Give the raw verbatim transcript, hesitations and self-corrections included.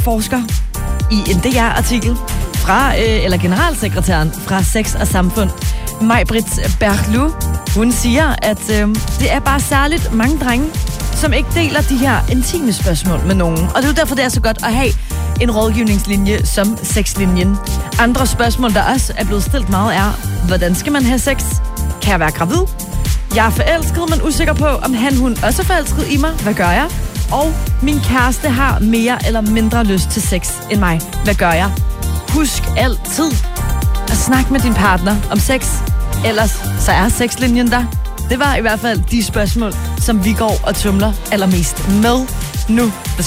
forsker i en D R-artikel fra, øh, eller generalsekretæren fra Sex og Samfund, Maj-Britt Berglou, hun siger, at øh, det er bare særligt mange drenge, som ikke deler de her intime spørgsmål med nogen. Og det er jo derfor, det er så godt at have en rådgivningslinje som sexlinjen. Andre spørgsmål, der også er blevet stillet meget, er, hvordan skal man have sex? Kan jeg være gravid? Jeg er forelsket, men usikker på, om han, hun også er forelsket i mig. Hvad gør jeg? Og min kæreste har mere eller mindre lyst til sex end mig. Hvad gør jeg? Husk altid at snakke med din partner om sex. Ellers så er sexlinjen der. Det var i hvert fald de spørgsmål, som vi går og tumler allermest med nu.